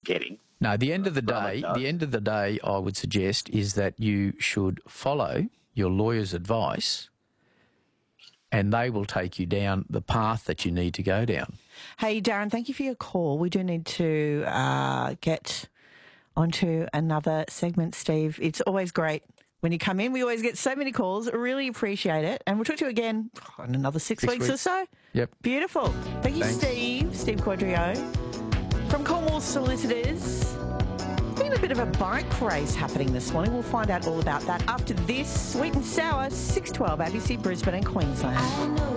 getting. No, the end of the day, I would suggest is that you should follow your lawyer's advice, and they will take you down the path that you need to go down. Hey, Darren, thank you for your call. We do need to get onto another segment, Steve. It's always great when you come in. We always get so many calls. Really appreciate it. And we'll talk to you again in another six weeks or so. Yep. Beautiful. Thank you, Thanks. Steve Quadrio from Cornwall Solicitors. Been a bit of a bike race happening this morning. We'll find out all about that after this. Sweet and Sour, 612 ABC, Brisbane and Queensland.